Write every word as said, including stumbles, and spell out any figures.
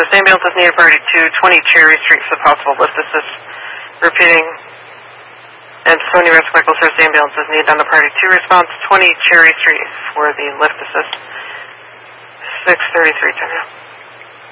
assist ambulance is needed, priority two, twenty Cherry Street for possible lift assist. Repeating. And Sony Rescue Medical Service ambulance is needed on the priority two response, twenty Cherry Street for the lift assist. six thirty-three, turn out.